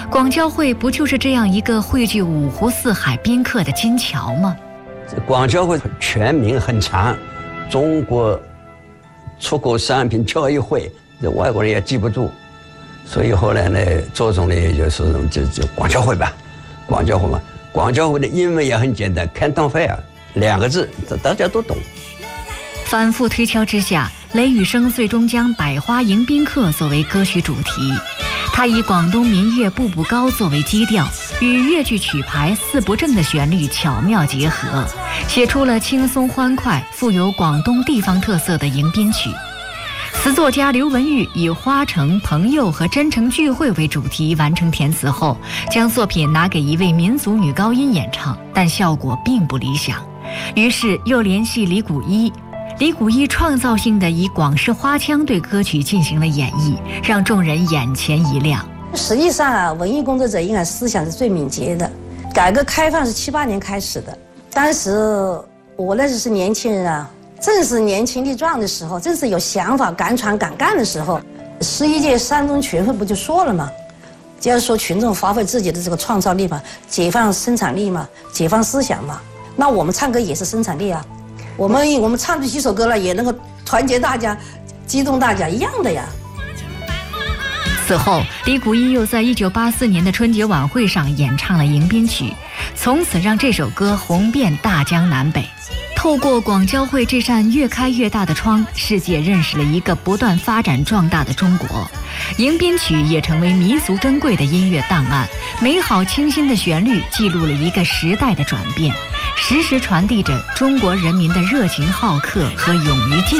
广交会不就是这样一个汇聚五湖四海宾客的金桥吗？ 广交会全名很长，中国出口商品交易会，这外国人也记不住，所以后来呢，周总呢也就是就广交会吧，广交会嘛。广交会的英文也很简单 ，Canton Fair 2个字，大家都懂。 反复推敲之下，雷雨声最终将百花迎宾客作为歌曲主题。他以广东民乐步步高作为基调，与粤剧曲牌四不正的旋律巧妙结合，写出了轻松欢快、富有广东地方特色的迎宾曲。词作家刘文玉以花城、朋友和真诚聚会为主题完成填词后，将作品拿给一位民族女高音演唱，但效果并不理想。于是又联系李谷一。李谷一创造性地以广式花腔对歌曲进行了演绎，让众人眼前一亮。 实际上啊，文艺工作者应该思想是最敏捷的。改革开放是78年开始的，当时我那时是年轻人啊，正是年轻力壮的时候，正是有想法、敢闯敢干的时候。11届三中全会不就说了吗？就是说群众发挥自己的这个创造力嘛，解放生产力嘛，解放思想嘛。那我们唱歌也是生产力啊。我们唱这几首歌了，也能够团结大家，激动大家，一样的呀。 此后，李谷一又在1984年的春节晚会上演唱了迎宾曲，从此让这首歌红遍大江南北。透过广交会这扇越开越大的窗，世界认识了一个不断发展壮大的中国。迎宾曲也成为弥足珍贵的音乐档案，美好清新的旋律记录了一个时代的转变，时时传递着中国人民的热情好客和勇于进